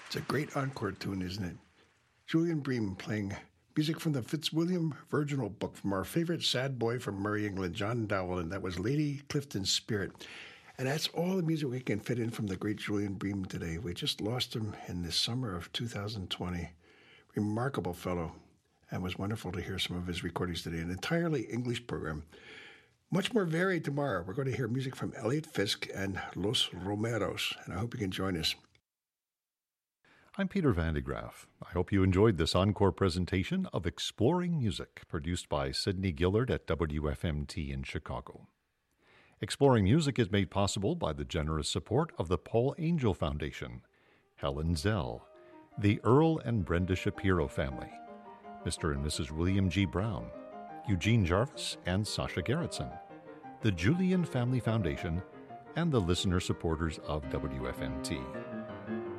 It's a great encore tune, isn't it? Julian Bream playing music from the Fitzwilliam Virginal book from our favorite sad boy from Murray, England, John Dowell, and that was Lady Clifton's Spirit. And that's all the music we can fit in from the great Julian Bream today. We just lost him in the summer of 2020. Remarkable fellow, and it was wonderful to hear some of his recordings today. An entirely English program. Much more varied tomorrow. We're going to hear music from Elliot Fisk and Los Romeros, and I hope you can join us. I'm Peter Van de Graaf. I hope you enjoyed this encore presentation of Exploring Music, produced by Sidney Gillard at WFMT in Chicago. Exploring Music is made possible by the generous support of the Paul Angel Foundation, Helen Zell, the Earl and Brenda Shapiro family, Mr. and Mrs. William G. Brown, Eugene Jarvis and Sasha Gerritsen, the Julian Family Foundation, and the listener supporters of WFMT.